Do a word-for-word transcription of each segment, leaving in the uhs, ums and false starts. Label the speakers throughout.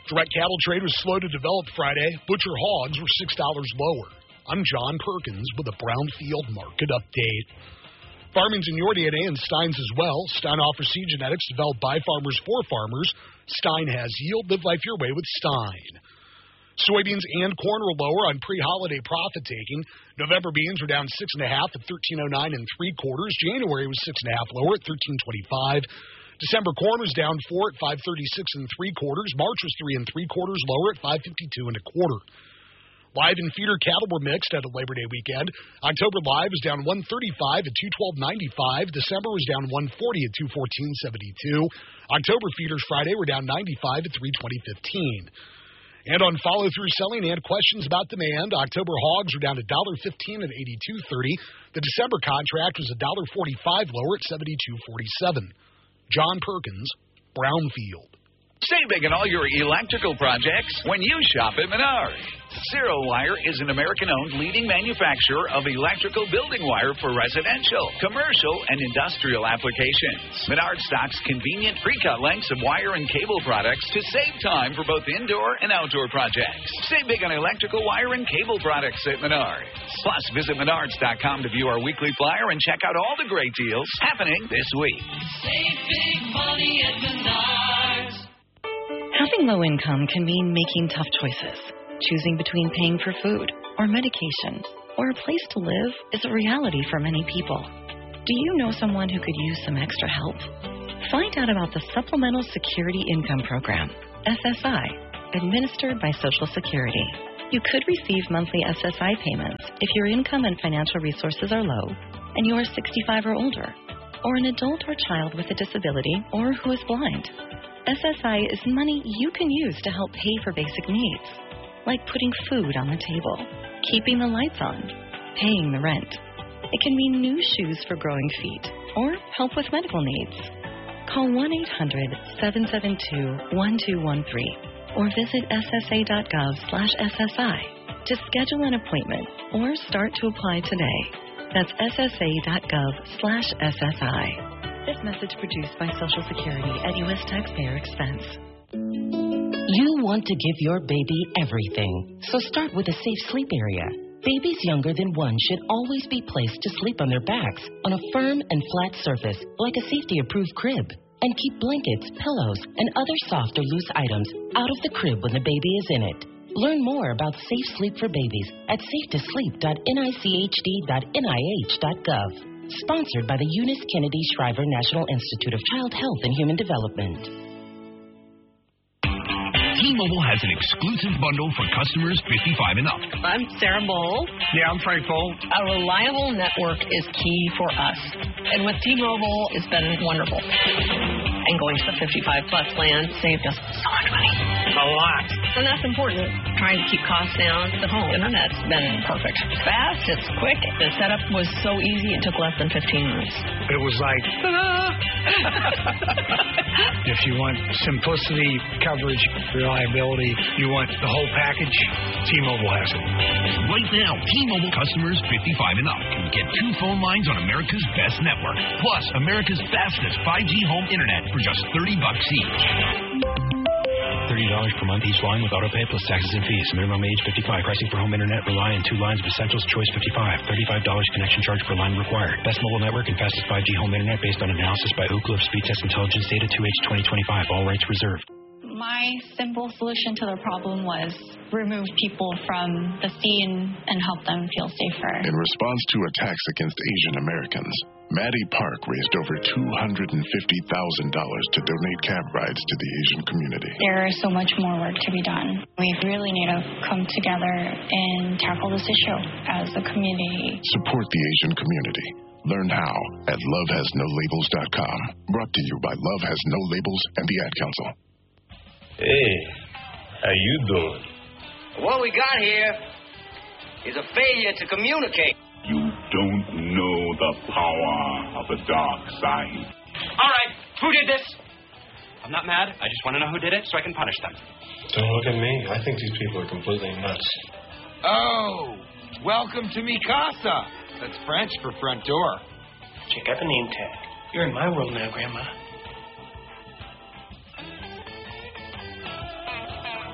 Speaker 1: Direct cattle trade was slow to develop Friday. Butcher hogs were six dollars lower. I'm John Perkins with a Brownfield market update. Farming's in your D N A and Stein's as well. Stein offers seed genetics developed by farmers for farmers. Stein has yield. Live life your way with Stein. Soybeans and corn were lower on pre-holiday profit-taking. November beans were down six and a half at thirteen oh nine and three quarters. January was six and a half lower at thirteen twenty-five. December corn was down four at five thirty-six and three quarters. March was three and three quarters lower at five fifty-two and a quarter. Live and feeder cattle were mixed at a Labor Day weekend. October live was down one thirty-five at two twelve ninety-five. December was down one forty at two fourteen seventy-two. October feeders Friday were down ninety-five at three twenty fifteen. And on follow-through selling and questions about demand, October hogs were down one dollar fifteen at eighty-two thirty. The December contract was one dollar forty-five lower at seventy-two forty-seven. John Perkins, Brownfield.
Speaker 2: Save big on all your electrical projects when you shop at Menards. Zero Wire is an American-owned leading manufacturer of electrical building wire for residential, commercial, and industrial applications. Menards stocks convenient pre-cut lengths of wire and cable products to save time for both indoor and outdoor projects. Save big on electrical wire and cable products at Menards. Plus, visit Menards dot com to view our weekly flyer and check out all the great deals happening this week.
Speaker 3: Save big money at Menards.
Speaker 4: Having low income can mean making tough choices. Choosing between paying for food or medication or a place to live is a reality for many people. Do you know someone who could use some extra help? Find out about the Supplemental Security Income Program, S S I, administered by Social Security. You could receive monthly S S I payments if your income and financial resources are low and you are sixty-five or older, or an adult or child with a disability or who is blind. S S I is money you can use to help pay for basic needs, like putting food on the table, keeping the lights on, paying the rent. It can mean new shoes for growing feet or help with medical needs. Call one eight hundred seven seven two one two one three or visit S S A dot gov slash S S I to schedule an appointment or start to apply today. That's S S A dot gov slash S S I. This message produced by Social Security at U S taxpayer expense.
Speaker 5: You want to give your baby everything, so start with a safe sleep area. Babies younger than one should always be placed to sleep on their backs on a firm and flat surface like a safety-approved crib. And keep blankets, pillows, and other soft or loose items out of the crib when the baby is in it. Learn more about safe sleep for babies at safe to sleep dot N I C H D dot N I H dot gov. Sponsored by the Eunice Kennedy Shriver National Institute of Child Health and Human Development.
Speaker 6: T-Mobile has an exclusive bundle for customers fifty-five and up.
Speaker 7: I'm Sarah Bowl.
Speaker 8: Yeah, I'm Frank Bowl.
Speaker 7: A reliable network is key for us. And with T-Mobile, it's been wonderful. And going to the fifty-five plus plan saved us so much money.
Speaker 8: A lot.
Speaker 7: And that's important. Trying to keep costs down. The home internet's been perfect. It's fast, it's quick. The setup was so easy, it took less than fifteen minutes.
Speaker 8: It was like, if you want simplicity, coverage, reliability, you want the whole package, T-Mobile has it.
Speaker 6: Right now, T-Mobile customers fifty-five and up can get two phone lines on America's best network, plus America's fastest five G home internet for just thirty bucks each.
Speaker 9: thirty dollars per month each line with autopay plus taxes and fees. Minimum age fifty-five. Pricing for home internet rely on two lines of Essentials Choice fifty-five. thirty-five dollars connection charge per line required. Best mobile network and fastest five G home internet based on analysis by Ookla of Speed Test Intelligence Data two H twenty twenty-five. All rights reserved.
Speaker 10: My simple solution to the problem was remove people from the scene and help them feel safer.
Speaker 11: In response to attacks against Asian Americans, Maddie Park raised over two hundred fifty thousand dollars to donate cab rides to the Asian community.
Speaker 10: There is so much more work to be done. We really need to come together and tackle this issue as a community.
Speaker 11: Support the Asian community. Learn how at love has no labels dot com. Brought to you by Love Has No Labels and the Ad Council.
Speaker 12: Hey, how you doing?
Speaker 13: What we got here is a failure to communicate.
Speaker 14: You don't know the power of the dark side.
Speaker 15: All right, who did this? I'm not mad. I just want to know who did it so I can punish them.
Speaker 16: Don't look at me. I think these people are completely nuts.
Speaker 17: Oh, welcome to mi casa. That's French for front door.
Speaker 18: Check out the name tag. You're in my world now, Grandma.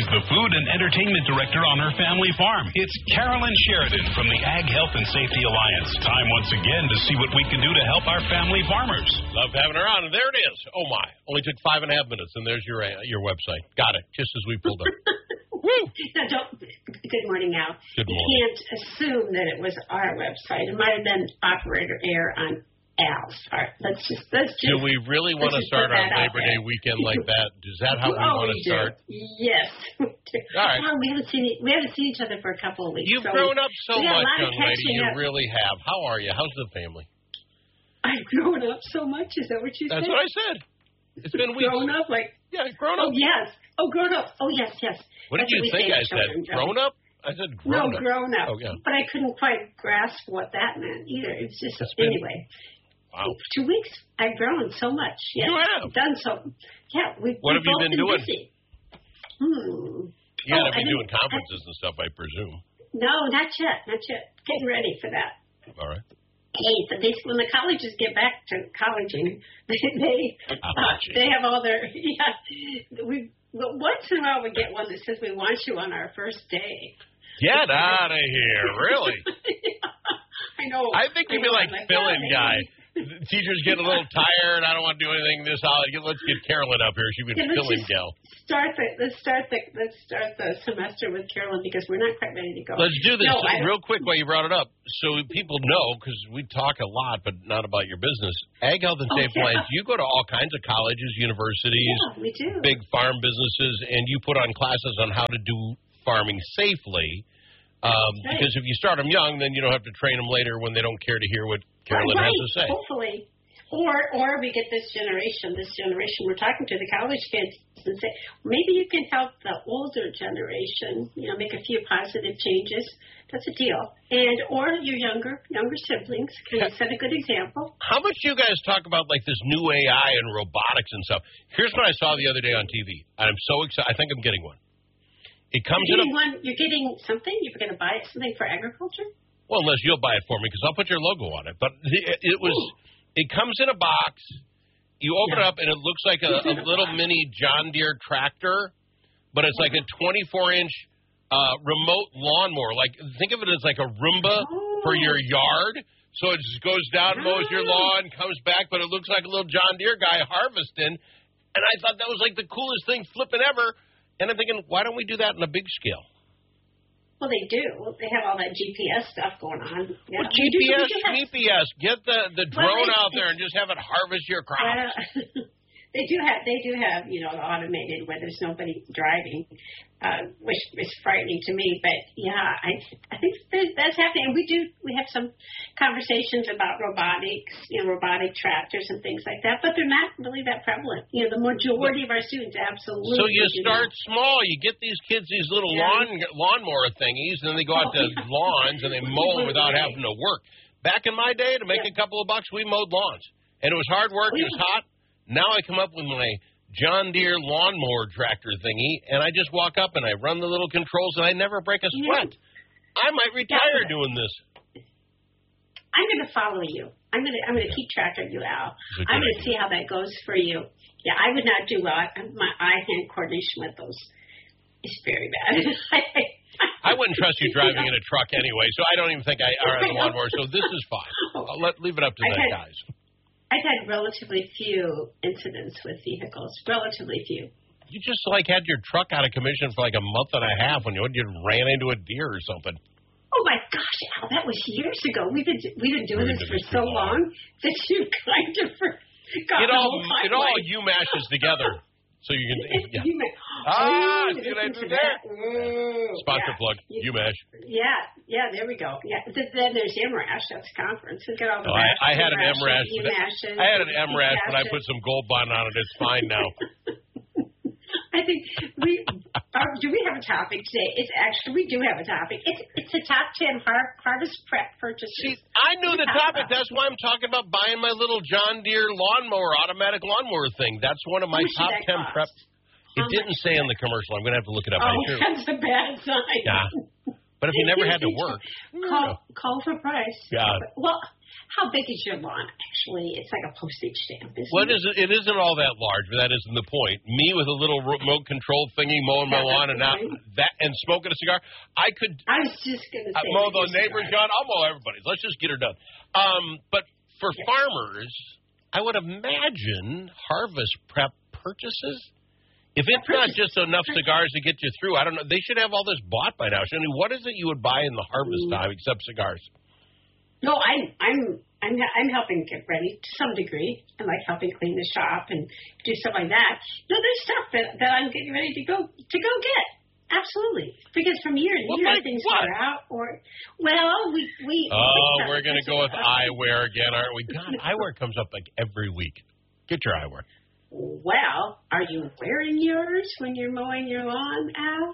Speaker 6: is the food and entertainment director on her family farm. It's Carolyn Sheridan from the Ag Health and Safety Alliance. Time once again to see what we can do to help our family farmers.
Speaker 19: Love having her on, and there it is. Oh, my. Only took five and a half minutes, and there's your uh, your website. Got it, just as we pulled up. Woo!
Speaker 20: Now, don't, good morning, Al.
Speaker 19: Good morning.
Speaker 20: You can't assume that it was our website. It might have been operator error on Al's part. Let's just, let's just.
Speaker 19: Do we really want to start on Labor Day weekend like that? Is that how we
Speaker 20: oh,
Speaker 19: want to
Speaker 20: we
Speaker 19: start?
Speaker 20: Yes.
Speaker 19: All right.
Speaker 20: Well, we haven't seen we haven't seen each other for a couple of weeks.
Speaker 19: You've
Speaker 20: so
Speaker 19: grown up so
Speaker 20: we
Speaker 19: much,
Speaker 20: got a lot of
Speaker 19: young lady.
Speaker 20: catching
Speaker 19: You
Speaker 20: up.
Speaker 19: really have. How are you? How's the family?
Speaker 20: I've grown up so much. Is that what you
Speaker 19: That's
Speaker 20: said?
Speaker 19: what I said. It's been weeks.
Speaker 20: Grown up, like
Speaker 19: yeah, grown
Speaker 20: oh
Speaker 19: up.
Speaker 20: yes, oh grown up, oh yes, yes.
Speaker 19: What did
Speaker 20: That's
Speaker 19: you
Speaker 20: we
Speaker 19: think
Speaker 20: say
Speaker 19: I
Speaker 20: to
Speaker 19: said?
Speaker 20: children,
Speaker 19: Grown up? I said grown
Speaker 20: no,
Speaker 19: up.
Speaker 20: No, grown up.
Speaker 19: Oh, yeah.
Speaker 20: But I couldn't quite grasp what that meant either. It's just
Speaker 19: It's been-
Speaker 20: anyway.
Speaker 19: Wow.
Speaker 20: Two weeks, I've grown so much. Yes,
Speaker 19: You have.
Speaker 20: done so. Yeah, we've.
Speaker 19: What
Speaker 20: we've
Speaker 19: have you
Speaker 20: both
Speaker 19: been doing?
Speaker 20: Busy. Hmm.
Speaker 19: You got to
Speaker 20: Oh,
Speaker 19: be
Speaker 20: I
Speaker 19: doing
Speaker 20: didn't-
Speaker 19: conferences and stuff, I presume.
Speaker 20: No, not yet, not yet. Getting ready for that.
Speaker 19: All right.
Speaker 20: Hey, but they, when the colleges get back to colleging, they they, uh, they have all their yeah. We well, once in a while we get one that says we want you on our first day.
Speaker 19: Get out of here! Really?
Speaker 20: I know.
Speaker 19: I think you'd be like
Speaker 20: I'm
Speaker 19: fill-in
Speaker 20: "Yeah,
Speaker 19: guy.
Speaker 20: maybe."
Speaker 19: Teachers get a little tired. I don't want to do anything this holiday. Let's get Carolyn up here. She'd be
Speaker 20: Yeah, let's
Speaker 19: fill-in
Speaker 20: just
Speaker 19: gal.
Speaker 20: Start the let's start the let's start the semester with Carolyn because we're not quite ready to go.
Speaker 19: Let's do this
Speaker 20: No, I don't-
Speaker 19: real quick while you brought it up, so people know, because we talk a lot, but not about your business. Ag Health and
Speaker 20: Oh,
Speaker 19: Safe
Speaker 20: yeah.
Speaker 19: Alliance, you go to all kinds of colleges, universities,
Speaker 20: Yeah, we do.
Speaker 19: big farm businesses, and you put on classes on how to do farming safely. Um,
Speaker 20: Right.
Speaker 19: Because if you start them young, then you don't have to train them later when they don't care to hear what Carolyn
Speaker 20: right,
Speaker 19: has to say.
Speaker 20: Hopefully. Or or we get this generation, this generation, we're talking to the college kids and say, maybe you can help the older generation, you know, make a few positive changes. That's a deal. And or your younger younger siblings can set a good example.
Speaker 19: How much do you guys talk about like this new A I and robotics and stuff? Here's what I saw the other day on T V. And I'm so excited. I think I'm getting one. It comes
Speaker 20: You're
Speaker 19: in
Speaker 20: getting
Speaker 19: a
Speaker 20: one, you're getting something? You're going to buy something for agriculture?
Speaker 19: well, unless you'll buy it for me because I'll put your logo on it. But it, it was.
Speaker 20: Ooh.
Speaker 19: It comes in a box. You open
Speaker 20: Yeah.
Speaker 19: it up, and it looks like a,
Speaker 20: It's in
Speaker 19: a
Speaker 20: a
Speaker 19: little
Speaker 20: box.
Speaker 19: mini John Deere tractor, but it's like a twenty-four inch uh, remote lawnmower. Like think of it as like a Roomba
Speaker 20: Oh.
Speaker 19: for your yard. So it just goes down, mows your lawn, comes back, but it looks like a little John Deere guy harvesting. And I thought that was like the coolest thing flipping ever. And I'm thinking, why don't we do that on a big scale?
Speaker 20: Well, they do. They have all that G P S stuff going on. Yeah.
Speaker 19: Well,
Speaker 20: We
Speaker 19: G
Speaker 20: do-
Speaker 19: P S,
Speaker 20: we do have-
Speaker 19: G P S. Get the, the
Speaker 20: Well,
Speaker 19: drone
Speaker 20: they-
Speaker 19: out there and just have it harvest your crops.
Speaker 20: Well, they do have they do have you know automated where there's nobody driving, uh, which is frightening to me. But yeah, I I think that- that's happening. And we do we have some conversations about robotics, you know, robotic tractors and things like that. But they're not really that prevalent. You know, the majority of our students absolutely.
Speaker 19: So you
Speaker 20: do
Speaker 19: start
Speaker 20: not.
Speaker 19: small. You get these kids these little
Speaker 20: Yeah.
Speaker 19: lawn lawnmower thingies, and then they go out to
Speaker 20: Oh, yeah.
Speaker 19: lawns and they mow them without having to work. Back in my day, to make
Speaker 20: Yeah.
Speaker 19: a couple of bucks, we mowed lawns, and it was hard work.
Speaker 20: Oh,
Speaker 19: It was
Speaker 20: yeah.
Speaker 19: hot. Now I come up with my John Deere lawnmower tractor thingy, and I just walk up and I run the little controls, and I never break a sweat. I might retire
Speaker 20: Yeah.
Speaker 19: doing this.
Speaker 20: I'm going to follow you. I'm going to I'm going to keep track of you, Al.
Speaker 19: It's a good
Speaker 20: I'm going to
Speaker 19: idea.
Speaker 20: see how that goes for you. Yeah, I would not do well. I, my eye-hand coordination with those is very bad.
Speaker 19: I wouldn't trust you driving in a truck anyway, so I don't even think I are on the
Speaker 20: I know.
Speaker 19: lawnmower. So this is fine. I'll let leave it up to
Speaker 20: I've
Speaker 19: the
Speaker 20: had-
Speaker 19: guys.
Speaker 20: I've had relatively few incidents with vehicles. Relatively few.
Speaker 19: You just like had your truck out of commission for like a month and a half when you, you ran into a deer or something.
Speaker 20: Oh my gosh, Al, that was years ago. We've been we've been doing
Speaker 19: We've
Speaker 20: this
Speaker 19: been
Speaker 20: for
Speaker 19: doing
Speaker 20: so
Speaker 19: this too
Speaker 20: long that you kind of forgot
Speaker 19: It
Speaker 20: the
Speaker 19: all
Speaker 20: whole
Speaker 19: it all
Speaker 20: timeline.
Speaker 19: you mashes together, so you can. Yeah.
Speaker 20: You may-
Speaker 19: Ah,
Speaker 20: Oh,
Speaker 19: see what I
Speaker 20: listen
Speaker 19: did
Speaker 20: to
Speaker 19: there?
Speaker 20: that. Ooh,
Speaker 19: Sponsor
Speaker 20: yeah.
Speaker 19: plug. You mash.
Speaker 20: Yeah, yeah, there we go. Yeah, th- then there's M RASH. That's conference. We got all the.
Speaker 19: Oh, I,
Speaker 20: rashes,
Speaker 19: I had an
Speaker 20: rashes,
Speaker 19: M rash.
Speaker 20: E-mashes,
Speaker 19: I had an M rash, but I
Speaker 20: E-mashes.
Speaker 19: put some Gold Bond on it. It's fine now.
Speaker 20: I think we uh, do. We have a topic today. It's actually we do have a topic. It's it's the top ten har- hardest prep purchases.
Speaker 19: See, I knew the topic. That's why I'm talking about buying my little John Deere lawnmower, automatic lawnmower thing. That's one of my
Speaker 20: How much did
Speaker 19: top
Speaker 20: that
Speaker 19: ten
Speaker 20: cost?
Speaker 19: prep. It
Speaker 20: How
Speaker 19: didn't
Speaker 20: much
Speaker 19: say in the commercial. I'm going to have to look it up.
Speaker 20: Oh,
Speaker 19: I do.
Speaker 20: that's a bad sign.
Speaker 19: Yeah. But if you never had to work,
Speaker 20: call call for price.
Speaker 19: Yeah.
Speaker 20: Well, how big is your lawn? Actually, it's like a postage stamp. Isn't
Speaker 19: well, it
Speaker 20: it?
Speaker 19: isn't, it isn't all that large, but that isn't the point. Me with a little remote control thingy mowing my
Speaker 20: Yeah,
Speaker 19: lawn and now
Speaker 20: right.
Speaker 19: that and smoking a cigar, I could.
Speaker 20: I was just going to
Speaker 19: I
Speaker 20: say.
Speaker 19: mow the
Speaker 20: your
Speaker 19: neighbor's
Speaker 20: cigar.
Speaker 19: yard. I'll mow everybody's. Let's just get her done. Um, but for
Speaker 20: Yeah.
Speaker 19: farmers, I would imagine harvest prep purchases. If it's not just enough cigars to get you through, I don't know. They should have all this bought by now. Shouldn't they? What is it you would buy in the harvest
Speaker 20: Mm.
Speaker 19: time except cigars?
Speaker 20: No, I'm I'm I'm I'm helping get ready to some degree. I like helping clean the shop and do stuff like that. No, there's stuff that, that I'm getting ready to go to go get. Absolutely, because from year to
Speaker 19: Well,
Speaker 20: year
Speaker 19: like
Speaker 20: things
Speaker 19: what?
Speaker 20: wear out. Or well, we we.
Speaker 19: Oh,
Speaker 20: we
Speaker 19: we're going to go with eyewear again, aren't we? God, eyewear comes up like every week. Get your eyewear.
Speaker 20: Well, are you wearing yours when you're mowing your lawn, Al?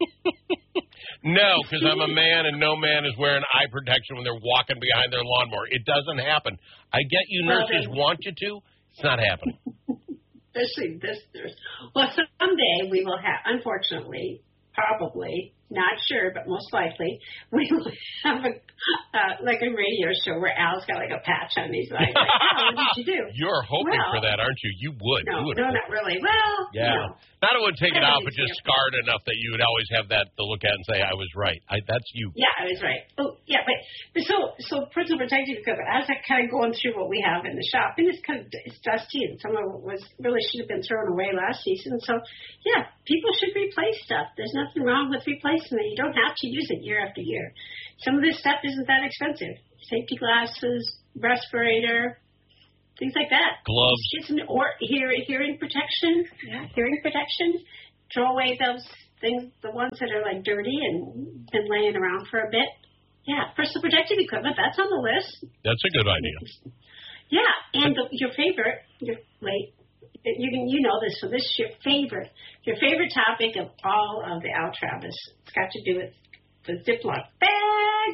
Speaker 19: No, because I'm a man and no man is wearing eye protection when they're walking behind their lawnmower. It doesn't happen. I get you
Speaker 20: Well,
Speaker 19: nurses
Speaker 20: then-
Speaker 19: want you to. It's not happening.
Speaker 20: Especially this nurse. Well, someday we will have, unfortunately, probably, not sure, but most likely, we will have a, uh, like a radio show where Al's got like a patch on his eye. Like, Al, what did you do?
Speaker 19: You're hoping
Speaker 20: Well,
Speaker 19: for that, aren't you? You would.
Speaker 20: No,
Speaker 19: you would
Speaker 20: no,
Speaker 19: hope.
Speaker 20: not really. Well,
Speaker 19: Yeah.
Speaker 20: no.
Speaker 19: Not it would take it
Speaker 20: I
Speaker 19: out,
Speaker 20: don't
Speaker 19: but just
Speaker 20: think so.
Speaker 19: scarred enough that you would always have that to look at and say, I was right. I, that's you.
Speaker 20: Yeah, I was right. Oh, yeah, but, but so so personal protective equipment. I was like, kind of going through what we have in the shop, and it's kind of it's dusty, and some of it was really should have been thrown away last season. So yeah, people should replace stuff. There's nothing wrong with replacing it. You don't have to use it year after year. Some of this stuff isn't that expensive. Safety glasses, respirator, things like that.
Speaker 19: Gloves.
Speaker 20: Get some, or hear, hearing protection. Yeah, hearing protection. Throw away those things, the ones that are like dirty and been laying around for a bit. Yeah, personal protective equipment, that's on the list.
Speaker 19: That's a good idea.
Speaker 20: Yeah, and the, your favorite, your, wait, you can you know this, so this is your favorite, your favorite topic of all of the Al Travis. It's got to do with the Ziploc bag.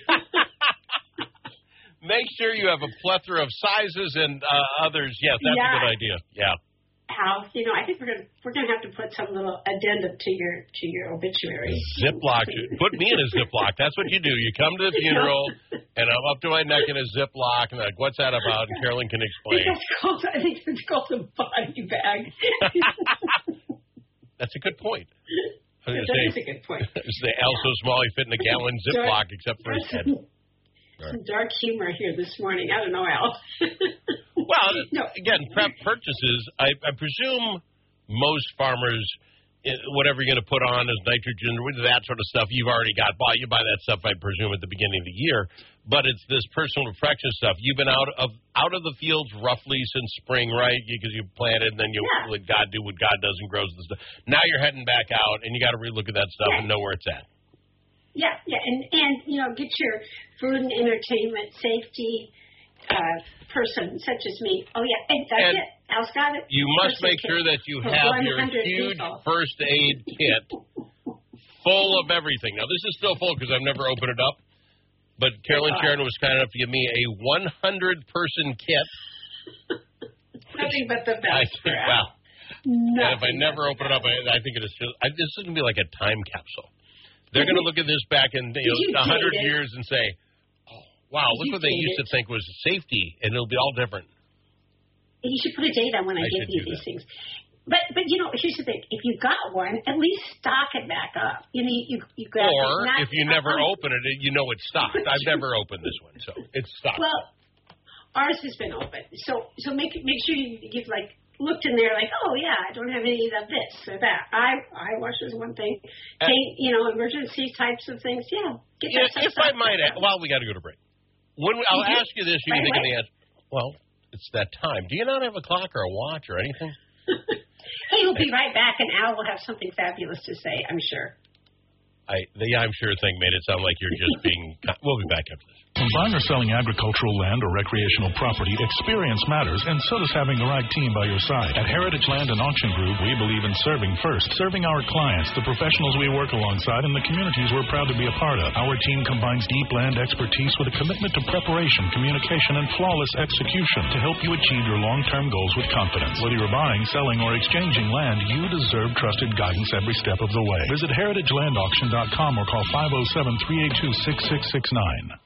Speaker 19: Make sure you have a plethora of sizes and uh, others. Yes, that's
Speaker 20: Yeah.
Speaker 19: a good idea. Yeah.
Speaker 20: Al, you know, I think we're gonna we're gonna have to put some little addendum to your to your obituary.
Speaker 19: Ziploc. Put me in a Ziploc. That's what you do. You come to the funeral, and I'm up to my neck in a Ziploc, and I'm like, what's that about? And Carolyn can
Speaker 20: I
Speaker 19: explain.
Speaker 20: think it's called, I think it's called a body bag.
Speaker 19: That's a good point. I was
Speaker 20: That
Speaker 19: gonna
Speaker 20: is
Speaker 19: say,
Speaker 20: a good point.
Speaker 19: say Al so small he fit in a gallon Ziploc except for his head.
Speaker 20: Some dark humor here this morning. I don't know, Al.
Speaker 19: Well,
Speaker 20: No.
Speaker 19: again, prep purchases, I, I presume most farmers, eh, whatever you're going to put on as nitrogen, that sort of stuff, you've already got bought. You buy that stuff, I presume, at the beginning of the year. But it's this personal protection stuff. You've been out of out of the fields roughly since spring, right? Because you planted, and then you
Speaker 20: Yeah.
Speaker 19: let God do what God does and grows the stuff. Now you're heading back out, and you got to relook at that stuff
Speaker 20: Yeah.
Speaker 19: and know where it's at.
Speaker 20: Yeah, yeah, and and you know, get your food and entertainment safety uh, person such as me. Oh yeah, and that's
Speaker 19: And
Speaker 20: it. Al's got it.
Speaker 19: You must
Speaker 20: Personal
Speaker 19: make sure
Speaker 20: kit
Speaker 19: that you
Speaker 20: for
Speaker 19: have your
Speaker 20: one hundred
Speaker 19: huge
Speaker 20: people.
Speaker 19: first aid kit full of everything. Now, this is still full because I've never opened it up. But Carolyn Sharon was kind enough to give me a one hundred person kit.
Speaker 20: Nothing but the
Speaker 19: I
Speaker 20: best.
Speaker 19: think,
Speaker 20: for
Speaker 19: wow.
Speaker 20: Al.
Speaker 19: And if I
Speaker 20: Nothing
Speaker 19: never open it up, I, I think it is just, I, this is going to be like a time capsule. They're going to look at this back in you
Speaker 20: Did you
Speaker 19: know, a hundred
Speaker 20: date it?
Speaker 19: years and say, oh, wow,
Speaker 20: Did
Speaker 19: look
Speaker 20: you
Speaker 19: what they
Speaker 20: date
Speaker 19: used to
Speaker 20: it?
Speaker 19: think was safety, and it'll be all different.
Speaker 20: You should put a date on when I,
Speaker 19: I
Speaker 20: give
Speaker 19: should
Speaker 20: you
Speaker 19: do
Speaker 20: these things. But but you know, here's the thing: if you got one, at least stock it back up. You know, you you grab it,
Speaker 19: Or
Speaker 20: not-
Speaker 19: if you never
Speaker 20: uh,
Speaker 19: open it, you know it's stocked. I've never opened this one, so it's stocked.
Speaker 20: Well, ours has been open, so so make make sure you you've like looked in there, like, oh yeah, I don't have any of this or that. I eye wash is one thing.
Speaker 19: Uh,
Speaker 20: Paint, you know, emergency types of things. Yeah, get
Speaker 19: Yeah,
Speaker 20: that stuff
Speaker 19: if I
Speaker 20: stocked
Speaker 19: might add,
Speaker 20: up.
Speaker 19: well, we got to go to break. When we, I'll
Speaker 20: Mhm.
Speaker 19: ask you this, you
Speaker 20: Right
Speaker 19: can think of
Speaker 20: away.
Speaker 19: the answer. Well, it's that time. Do you not have a clock or a watch or anything?
Speaker 20: Hey, we'll be right back, and Al will have something fabulous to say, I'm sure.
Speaker 19: I the I'm sure thing made it sound like you're just being. We'll be back after this.
Speaker 21: When buying or selling agricultural land or recreational property, experience matters, and so does having the right team by your side. At Heritage Land and Auction Group, we believe in serving first, serving our clients, the professionals we work alongside, and the communities we're proud to be a part of. Our team combines deep land expertise with a commitment to preparation, communication, and flawless execution to help you achieve your long-term goals with confidence. Whether you're buying, selling, or exchanging land, you deserve trusted guidance every step of the way. Visit heritage land auction dot com or call five oh seven, three eight two, six six six nine.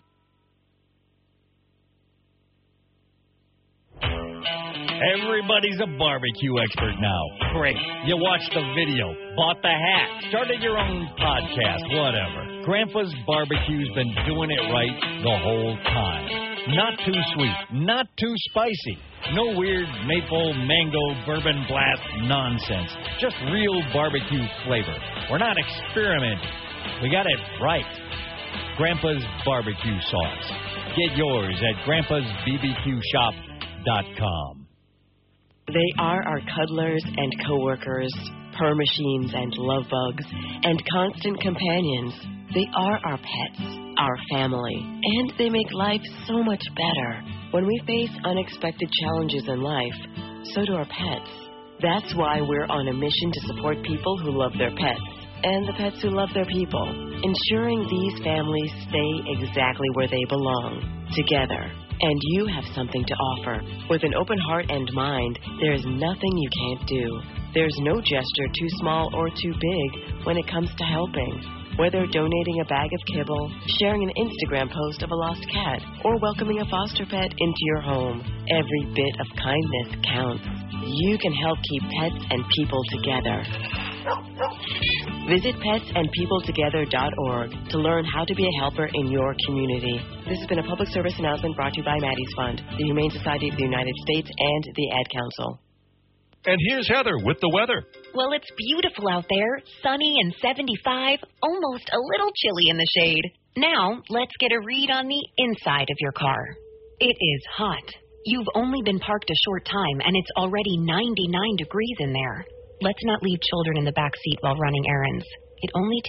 Speaker 22: Everybody's a barbecue expert now. Great. You watched the video, bought the hat, started your own podcast, whatever. Grandpa's Barbecue's been doing it right the whole time. Not too sweet, not too spicy. No weird maple, mango, bourbon blast nonsense. Just real barbecue flavor. We're not experimenting. We got it right. Grandpa's Barbecue Sauce. Get yours at grandpas b b q shop dot com.
Speaker 23: They are our cuddlers and coworkers, purr machines and love bugs, and constant companions. They are our pets, our family, and they make life so much better. When we face unexpected challenges in life, so do our pets. That's why we're on a mission to support people who love their pets, and the pets who love their people, ensuring these families stay exactly where they belong, together. And you have something to offer. With an open heart and mind, there is nothing you can't do. There's no gesture too small or too big when it comes to helping. Whether donating a bag of kibble, sharing an Instagram post of a lost cat, or welcoming a foster pet into your home, every bit of kindness counts. You can help keep pets and people together. Visit pets and people together dot org to learn how to be a helper in your community. This has been a public service announcement brought to you by Maddie's Fund, the Humane Society of the United States, and the Ad Council.
Speaker 24: And here's Heather with the weather.
Speaker 25: Well, it's beautiful out there, sunny and seventy-five, almost a little chilly in the shade. Now, let's get a read on the inside of your car. It is hot. You've only been parked a short time, and it's already ninety-nine degrees in there. Let's not leave children in the back seat while running errands. It only